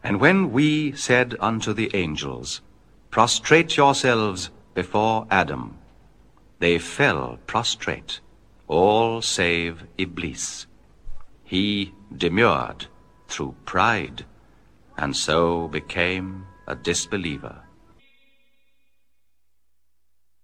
And when we said unto the angels, Prostrate yourselves before Adam, they fell prostrate, all save Iblis. He demurred through pride, and so became a disbeliever.